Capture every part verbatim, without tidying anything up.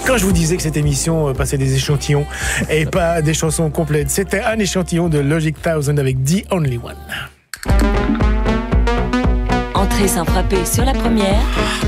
Quand je vous disais que cette émission passait des échantillons et pas des chansons complètes, c'était un échantillon de Logic Thousand avec The Only One. Entrée sans frapper sur la première.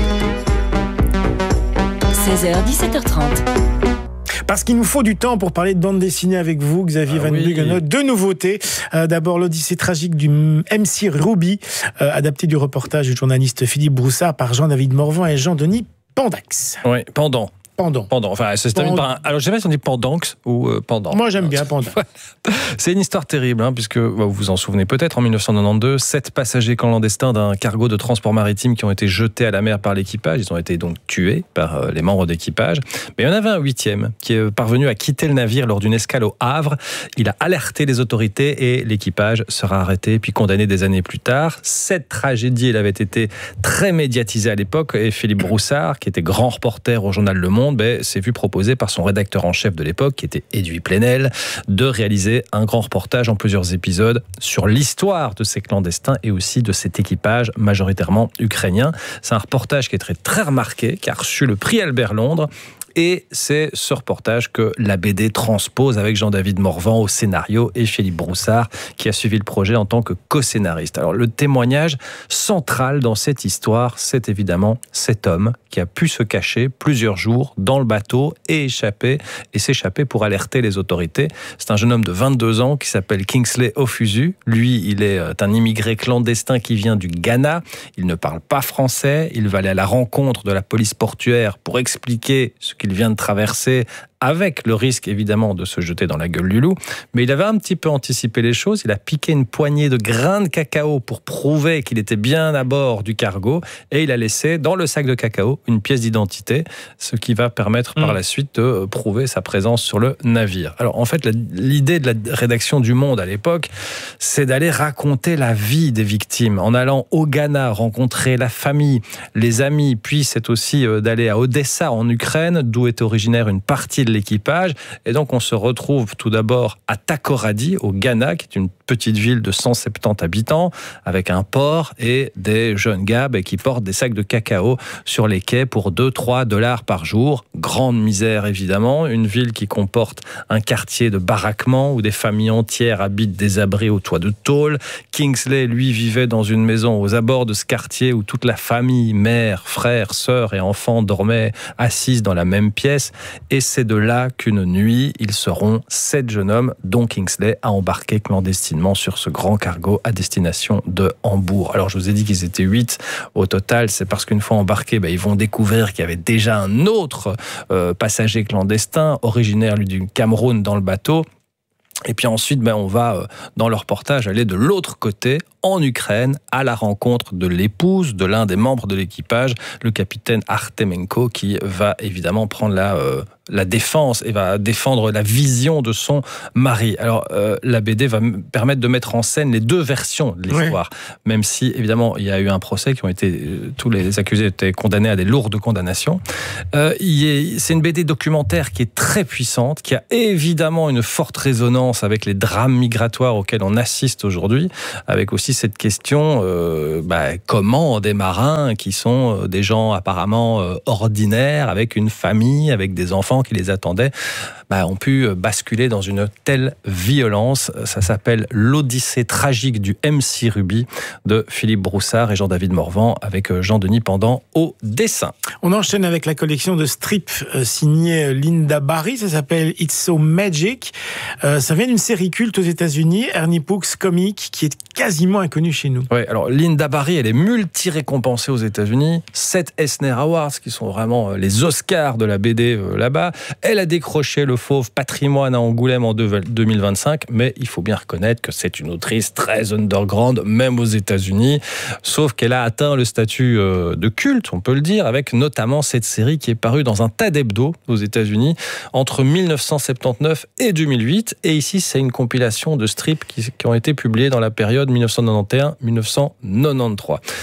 seize heures, dix-sept heures trente. Parce qu'il nous faut du temps pour parler de bande dessinée avec vous, Xavier ah Van oui. Buggenhout. Deux nouveautés. Euh, d'abord, l'Odyssée tragique du M C Ruby, euh, adapté du reportage du journaliste Philippe Broussard par Jean-David Morvan et Jean-Denis Pendax. Oui, pendant. Pendant. Pendant. Enfin, ça se termine par un... Alors, je sais pas si on dit pendanx ou euh, pendant. Moi, j'aime bien pendant. C'est une histoire terrible, hein, puisque vous vous en souvenez peut-être, en dix-neuf cent quatre-vingt-douze, sept passagers clandestins d'un cargo de transport maritime qui ont été jetés à la mer par l'équipage. Ils ont été donc tués par euh, les membres d'équipage. Mais il y en avait un huitième qui est parvenu à quitter le navire lors d'une escale au Havre. Il a alerté les autorités et l'équipage sera arrêté puis condamné des années plus tard. Cette tragédie, elle avait été très médiatisée à l'époque et Philippe Broussard, qui était grand reporter au journal Le Monde, ben, s'est vu proposer par son rédacteur en chef de l'époque, qui était Edoui Plenel, de réaliser un grand reportage en plusieurs épisodes sur l'histoire de ces clandestins et aussi de cet équipage majoritairement ukrainien. C'est un reportage qui est très, très remarqué, qui a reçu le prix Albert Londres. Et c'est ce reportage que la B D transpose avec Jean-David Morvan au scénario et Philippe Broussard qui a suivi le projet en tant que co-scénariste. Alors le témoignage central dans cette histoire, c'est évidemment cet homme qui a pu se cacher plusieurs jours dans le bateau et échapper, et s'échapper pour alerter les autorités. C'est un jeune homme de vingt-deux ans qui s'appelle Kingsley Ofusu. Lui, il est un immigré clandestin qui vient du Ghana. Il ne parle pas français. Il va aller à la rencontre de la police portuaire pour expliquer ce qu'il vient de traverser, avec le risque évidemment de se jeter dans la gueule du loup. Mais il avait un petit peu anticipé les choses. Il a piqué une poignée de grains de cacao pour prouver qu'il était bien à bord du cargo, et il a laissé dans le sac de cacao une pièce d'identité, ce qui va permettre par la suite de prouver sa présence sur le navire. Alors en fait, l'idée de la rédaction du Monde à l'époque, c'est d'aller raconter la vie des victimes en allant au Ghana rencontrer la famille, les amis, puis c'est aussi d'aller à Odessa en Ukraine, d'où est originaire une partie de l'équipage. Et donc on se retrouve tout d'abord à Takoradi au Ghana, qui est une petite ville de cent soixante-dix habitants avec un port et des jeunes gars qui portent des sacs de cacao sur les quais pour deux à trois dollars par jour. Grande misère évidemment, une ville qui comporte un quartier de baraquement où des familles entières habitent des abris au toit de tôle. Kingsley, lui, vivait dans une maison aux abords de ce quartier où toute la famille, mère, frère, sœur et enfants dormaient assises dans la même pièce. Et c'est de là qu'une nuit, ils seront sept jeunes hommes, dont Kingsley, à embarquer clandestinement sur ce grand cargo à destination de Hambourg. Alors je vous ai dit qu'ils étaient huit au total, c'est parce qu'une fois embarqués, ben, ils vont découvrir qu'il y avait déjà un autre euh, passager clandestin, originaire lui du Cameroun, dans le bateau. Et puis ensuite, ben, on va, euh, dans le reportage, aller de l'autre côté, en Ukraine, à la rencontre de l'épouse de l'un des membres de l'équipage, le capitaine Artemenko, qui va évidemment prendre la, euh, la défense et va défendre la vision de son mari. Alors, euh, la B D va me permettre de mettre en scène les deux versions de l'histoire, oui. Même si, évidemment, il y a eu un procès qui ont été, euh, tous les accusés étaient condamnés à des lourdes condamnations. Euh, c'est une B D documentaire qui est très puissante, qui a évidemment une forte résonance avec les drames migratoires auxquels on assiste aujourd'hui, avec aussi cette question, euh, bah, comment des marins qui sont des gens apparemment euh, ordinaires, avec une famille, avec des enfants qui les attendaient, bah, ont pu basculer dans une telle violence. Ça s'appelle l'Odyssée tragique du M C Ruby de Philippe Broussard et Jean-David Morvan, avec Jean-Denis Pendan au dessin. On enchaîne avec la collection de strips euh, signée Lynda Barry. Ça s'appelle It's So Magic. Euh, ça vient d'une série culte aux États-Unis, Ernie Brooks Comics, qui est quasiment inconnue chez nous. Oui, alors Lynda Barry, elle est multi-récompensée aux États-Unis. Sept Eisner Awards, qui sont vraiment les Oscars de la B D euh, là-bas. Elle a décroché le Fauve Patrimoine à Angoulême en deux mille vingt-cinq, mais il faut bien reconnaître que c'est une autrice très underground, même aux États-Unis, sauf qu'elle a atteint le statut euh, de culte, on peut le dire, avec notamment cette série qui est parue dans un tas d'hebdos aux États-Unis entre mille neuf cent soixante-dix-neuf et deux mille huit. Et ici, c'est une compilation de strips qui, qui ont été publiés dans la période mille neuf cent quatre-vingt-onze à mille neuf cent quatre-vingt-treize.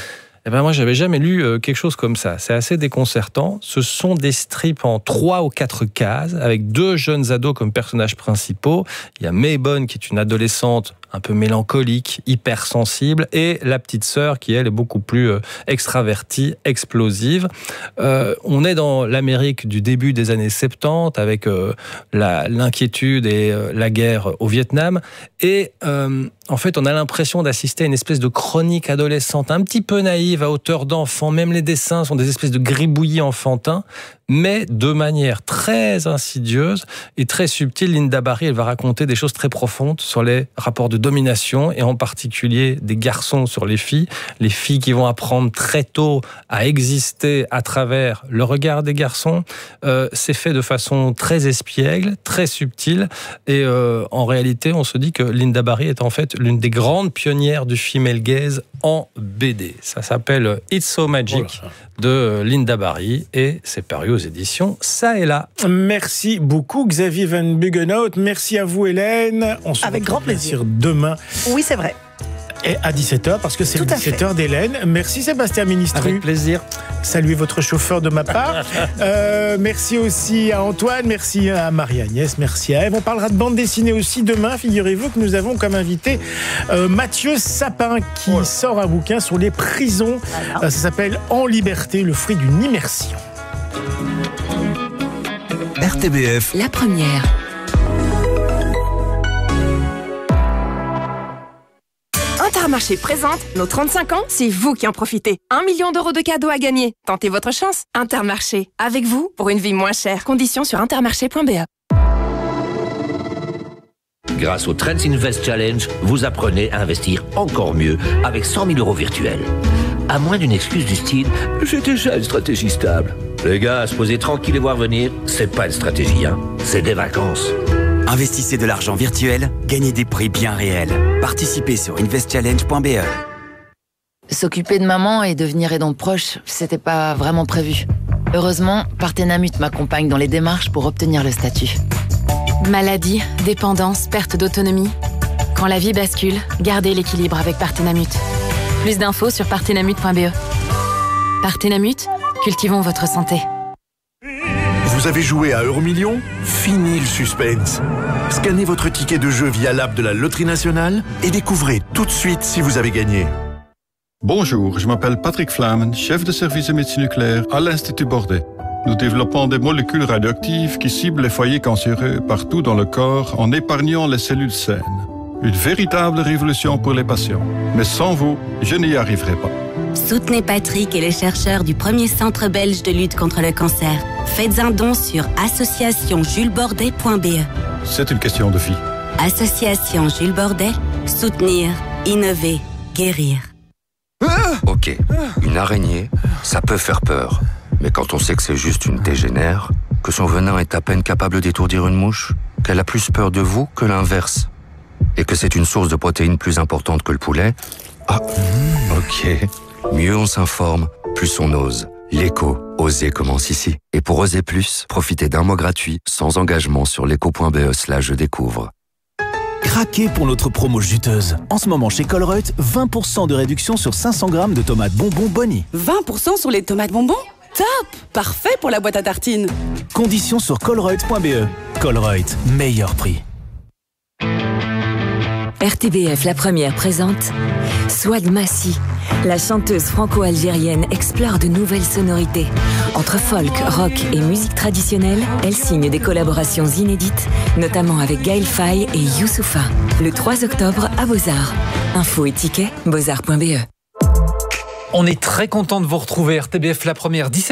Eh ben moi, j'avais jamais lu euh, quelque chose comme ça. C'est assez déconcertant. Ce sont des strips en trois ou quatre cases, avec deux jeunes ados comme personnages principaux. Il y a Maybon, qui est une adolescente un peu mélancolique, hypersensible, et la petite sœur qui, elle, est beaucoup plus euh, extravertie, explosive. Euh, on est dans l'Amérique du début des années soixante-dix, avec euh, la, l'inquiétude et euh, la guerre au Vietnam. Et euh, en fait, on a l'impression d'assister à une espèce de chronique adolescente, un petit peu naïve, à hauteur d'enfant. Même les dessins sont des espèces de gribouillis enfantins, mais de manière très insidieuse et très subtile. Lynda Barry, elle va raconter des choses très profondes sur les rapports de domination, et en particulier des garçons sur les filles, les filles qui vont apprendre très tôt à exister à travers le regard des garçons. Euh, c'est fait de façon très espiègle, très subtile, et euh, en réalité, on se dit que Lynda Barry est en fait l'une des grandes pionnières du female gaze en B D. Ça s'appelle It's So Magic de Lynda Barry, et c'est paru aux éditions Ça et Là. Merci beaucoup Xavier Van Buggenhout. Merci à vous Hélène. On se Avec grand plaisir. Demain. Oui, c'est vrai. Et à dix-sept heures, parce que c'est Tout le à dix-sept heures fait. d'Hélène. Merci Sébastien Ministru. Avec plaisir. Saluez votre chauffeur de ma part. euh, merci aussi à Antoine, merci à Marie-Agnès, merci à Ève. On parlera de bande dessinée aussi demain. Figurez-vous que nous avons comme invité euh, Mathieu Sapin, qui oh. sort un bouquin sur les prisons. Euh, ça s'appelle En liberté, le fruit d'une immersion. R T B F. La première. Intermarché présente nos trente-cinq ans, c'est vous qui en profitez. Un million d'euros de cadeaux à gagner. Tentez votre chance. Intermarché, avec vous pour une vie moins chère. Conditions sur intermarché point b e. Grâce au Trends Invest Challenge, vous apprenez à investir encore mieux avec cent mille euros virtuels. À moins d'une excuse du style « j'ai déjà une stratégie stable ». Les gars, se poser tranquille et voir venir, c'est pas une stratégie, hein, c'est des vacances. Investissez de l'argent virtuel, gagnez des prix bien réels. Participez sur invest challenge point b e. S'occuper de maman et devenir aidant proche, c'était pas vraiment prévu. Heureusement, Partenamut m'accompagne dans les démarches pour obtenir le statut. Maladie, dépendance, perte d'autonomie. Quand la vie bascule, gardez l'équilibre avec Partenamut. Plus d'infos sur partenamut point b e. Partenamut, cultivons votre santé. Vous avez joué à Euromillions ? Fini le suspense. Scannez votre ticket de jeu via l'app de la Loterie Nationale et découvrez tout de suite si vous avez gagné. Bonjour, je m'appelle Patrick Flamen, chef de service de médecine nucléaire à l'Institut Bordet. Nous développons des molécules radioactives qui ciblent les foyers cancéreux partout dans le corps en épargnant les cellules saines. Une véritable révolution pour les patients. Mais sans vous, je n'y arriverai pas. Soutenez Patrick et les chercheurs du premier centre belge de lutte contre le cancer. Faites un don sur association jules bordet point b e. C'est une question de vie. Association Jules Bordet, soutenir, innover, guérir. Ok, une araignée, ça peut faire peur. Mais quand on sait que c'est juste une tégénère, que son venin est à peine capable d'étourdir une mouche, qu'elle a plus peur de vous que l'inverse, et que c'est une source de protéines plus importante que le poulet, ah, ok. Mieux on s'informe, plus on ose. L'écho, oser commence ici. Et pour oser plus, profitez d'un mois gratuit, sans engagement sur l'écho point b e slash je découvre. Craquez pour notre promo juteuse. En ce moment chez Colruyt, vingt pour cent de réduction sur cinq cents grammes de tomates bonbons Bonnie. vingt pour cent sur les tomates bonbons ? Top ! Parfait pour la boîte à tartines. Conditions sur colruyt point b e. Colruyt, meilleur prix. R T B F La Première présente Souad Massi. La chanteuse franco-algérienne explore de nouvelles sonorités. Entre folk, rock et musique traditionnelle, elle signe des collaborations inédites, notamment avec Gaël Faye et Youssoupha. Le trois octobre à Beaux-Arts. Info et tickets, beaux arts point b e. On est très content de vous retrouver, R T B F La Première, dix-sept